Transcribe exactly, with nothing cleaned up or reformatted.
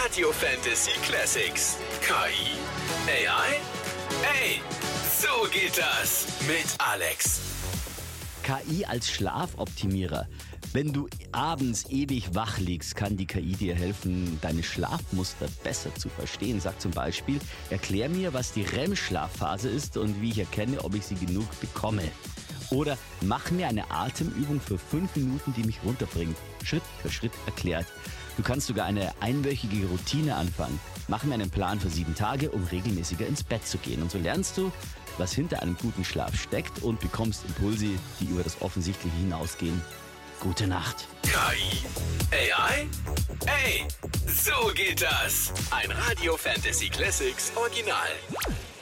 Radio Fantasy Classics. K I? A I? Ey, so geht das mit Alex. K I als Schlafoptimierer. Wenn du abends ewig wach liegst, kann die K I dir helfen, deine Schlafmuster besser zu verstehen. Sag zum Beispiel, erklär mir, was die R E M-Schlafphase ist und wie ich erkenne, ob ich sie genug bekomme. Oder mach mir eine Atemübung für fünf Minuten, die mich runterbringt. Schritt für Schritt erklärt. Du kannst sogar eine einwöchige Routine anfangen. Mach mir einen Plan für sieben Tage, um regelmäßiger ins Bett zu gehen. Und so lernst du, was hinter einem guten Schlaf steckt und bekommst Impulse, die über das Offensichtliche hinausgehen. Gute Nacht. K I? A I? Ey, so geht das. Ein Radio Fantasy Classics Original.